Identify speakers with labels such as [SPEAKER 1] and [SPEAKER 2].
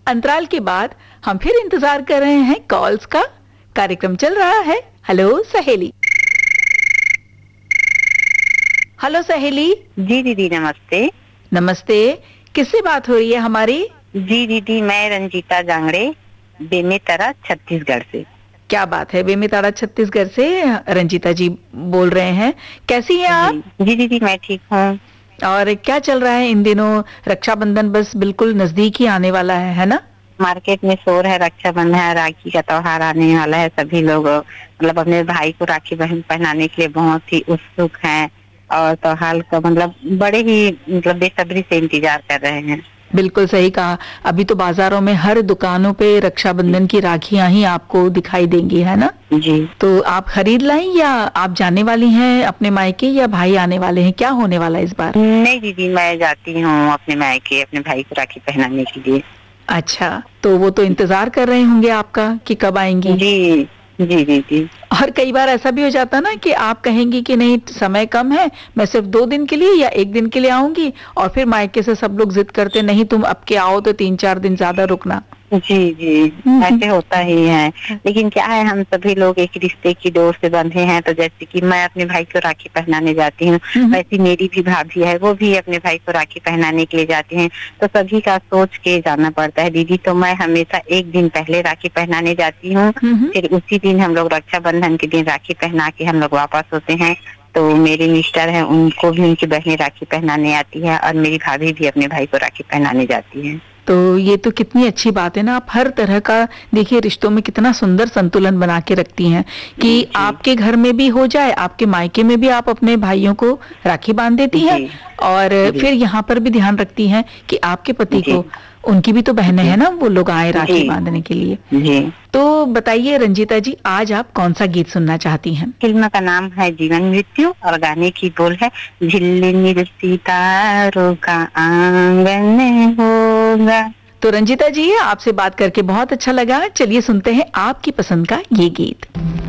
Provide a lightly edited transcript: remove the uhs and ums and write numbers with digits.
[SPEAKER 1] अंतराल के बाद हम फिर इंतजार कर रहे हैं कॉल्स का। कार्यक्रम चल रहा है हेलो सहेली। हेलो सहेली।
[SPEAKER 2] जी दीदी नमस्ते।
[SPEAKER 1] नमस्ते, किससे बात हो रही है हमारी?
[SPEAKER 2] जी दीदी मैं रंजीता जांगड़े, बेमेतरा छत्तीसगढ़ से।
[SPEAKER 1] क्या बात है, बेमेतरा छत्तीसगढ़ से रंजीता जी बोल रहे हैं। कैसी हैं आप?
[SPEAKER 2] जी दीदी मैं ठीक हूँ।
[SPEAKER 1] और क्या चल रहा है इन दिनों? रक्षाबंधन बस बिल्कुल नजदीक ही आने वाला है ना?
[SPEAKER 2] मार्केट में शोर है, रक्षाबंधन है, राखी का त्योहार आने वाला है। सभी लोग मतलब अपने भाई को राखी बहन पहनाने के लिए बहुत ही उत्सुक हैं और त्योहार का मतलब बड़े ही मतलब बेसब्री से इंतजार कर रहे हैं।
[SPEAKER 1] बिल्कुल सही कहा। अभी तो बाजारों में हर दुकानों पे रक्षाबंधन की राखियां ही आपको दिखाई देंगी, है ना?
[SPEAKER 2] जी।
[SPEAKER 1] तो आप खरीद लाई या आप जाने वाली हैं अपने मायके, या भाई आने वाले हैं? क्या होने वाला है इस बार?
[SPEAKER 2] नहीं दीदी मैं जाती हूँ अपने मायके अपने भाई को राखी पहनाने के लिए।
[SPEAKER 1] अच्छा, तो वो तो इंतजार कर रहे होंगे आपका कि कब आएंगी।
[SPEAKER 2] जी जी जी जी।
[SPEAKER 1] और कई बार ऐसा भी हो जाता ना कि आप कहेंगी कि नहीं समय कम है, मैं सिर्फ 2 दिन के लिए या 1 दिन के लिए आऊंगी, और फिर मायके से सब लोग जिद करते नहीं तुम अब के आओ तो 3-4 दिन ज्यादा रुकना।
[SPEAKER 2] जी जी ऐसे होता ही है। लेकिन क्या है, हम सभी लोग एक रिश्ते की डोर से बंधे हैं। तो जैसे कि मैं अपने भाई को राखी पहनाने जाती हूँ, वैसे मेरी भी भाभी है, वो भी अपने भाई को राखी पहनाने के लिए जाती हैं। तो सभी का सोच के जाना पड़ता है दीदी। तो मैं हमेशा 1 दिन पहले राखी पहनाने जाती हूँ, फिर उसी दिन हम लोग रक्षाबंधन के दिन राखी पहना के हम लोग वापस होते हैं। तो मेरे मिस्टर हैं, उनको भी उनकी बहनें राखी पहनाने आती है और मेरी भाभी भी अपने भाई को राखी पहनाने जाती है।
[SPEAKER 1] तो ये तो कितनी अच्छी बात है ना। आप हर तरह का देखिए रिश्तों में कितना सुंदर संतुलन बना के रखती हैं कि आपके घर में भी हो जाए, आपके मायके में भी आप अपने भाइयों को राखी बांध देती हैं, और फिर यहाँ पर भी ध्यान रखती हैं कि आपके पति को, उनकी भी तो बहनें हैं ना, वो लोग आए राखी बांधने के लिए। तो बताइए रंजीता जी, आज आप कौन सा गीत सुनना चाहती हैं?
[SPEAKER 2] फिल्म का नाम है जीवन मृत्यु और गाने की बोल है झिल्ली सितारों का आंगन होगा।
[SPEAKER 1] तो रंजीता जी, आपसे बात करके बहुत अच्छा लगा। चलिए सुनते हैं आपकी पसंद का ये गीत।